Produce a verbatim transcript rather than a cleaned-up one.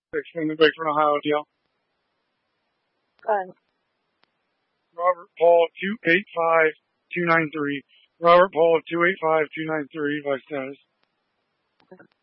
from the Bedford, Ohio deal. Go ahead. Robert Paul two eight five two nine three. Robert Paul two eight five two nine three by status.